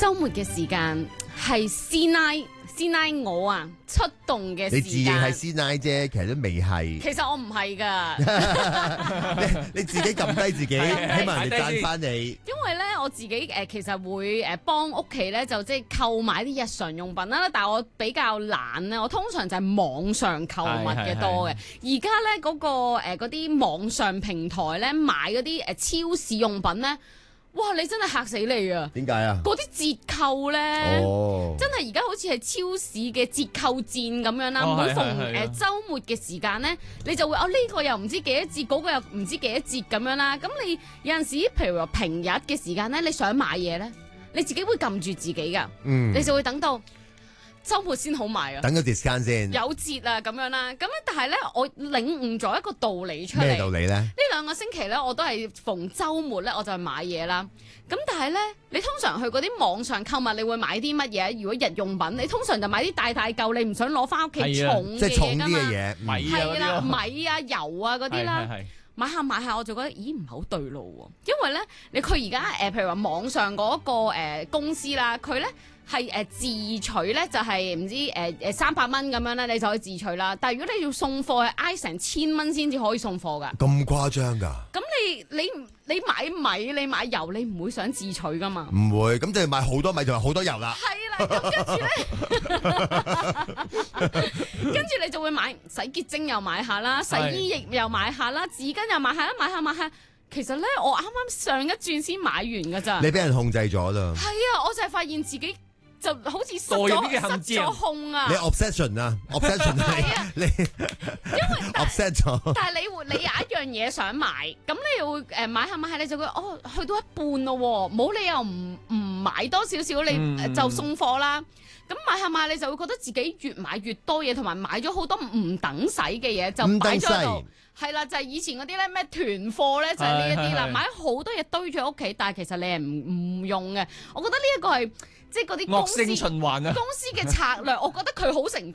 週末嘅時間係師奶我啊出動嘅時間。 你自認係師奶啫，其實都未係。 其實我唔係㗎。 你自己撳低自己，希望人哋讚翻你。 因為咧我自己其實會幫屋企咧就即係購買啲日常用品啦，但係我比較懶咧，我通常就係網上購物嘅多嘅。而家咧嗰個嗰啲網上平台咧買嗰啲超市用品咧。哇！你真係嚇死你啊！ 點解啊？ 嗰啲折扣咧，真係而家好似係超市嘅折扣戰咁樣啦。每逢週末嘅時間咧，你就會呢個又唔知幾多折，嗰個又唔知幾多折咁樣啦。咁你有陣時，譬如話平日嘅時間咧，你想買嘢咧，你自己會撳住自己㗎，你就會等到週末先好買啊！ 等個 discount 先有折啊咁樣啦，咁但係咧，我領悟咗一個道理出嚟。 咩道理咧？ 呢2個星期咧，我都係逢週末咧，我就去買嘢啦。咁但係咧，你通常去嗰啲網上購物，你會買啲乜嘢？如果日用品，你通常就買啲大嚿，你唔想攞翻屋企重即係重啲嘅嘢㗎嘛。 嘅嘢， 係啦，米啊、油啊嗰啲啦。買下我就覺得，咦唔係好對路喎，因為咧佢而家譬如話網上嗰個公司啦，佢咧係自取咧就係唔知300蚊咁樣咧，你就可以自取啦。但係如果你要送貨，係挨成1000蚊先至可以送貨㗎。 咁誇張㗎？ 咁你買米，你買油，你唔會想自取㗎嘛？ 唔會，咁就要買好多米同埋好多油啦。 係啦，咁跟住你就會買洗潔精又買下啦，洗衣液又買下啦，紙巾又買下啦，買下。其實咧，我啱啱上一轉先買完㗎咋。 你俾人控制咗啦。 係啊，我就係發現自己就好似失咗控啊。 你 obsession 啊 ，obsession 係啊，你因為 obsession 咗。 但係你有一樣嘢想買，咁你又會買下，你就會去到一半咯，冇理由唔買多少少，你就送貨啦。咁買下，你就會覺得自己越買越多嘢，同埋買咗好多唔等使嘅嘢，就擺咗喺度。係啦，就係以前嗰啲咧咩囤貨咧，就係呢一啲啦。買好多嘢堆咗喺屋企，但係其實你係唔用嘅。我覺得呢一個係即係嗰啲公司惡性循環啊！ 公司嘅策略，我覺得佢好成功。